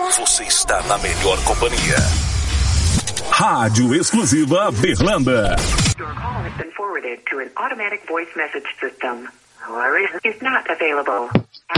Você está na melhor companhia. Rádio Exclusiva Berlândia. Your call has been forwarded to an automatic voice message system. However, is not available.